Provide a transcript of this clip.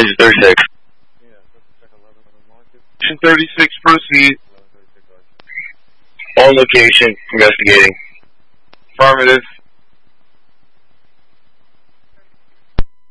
Station 36. Station 36, proceed. On location, investigating. Affirmative.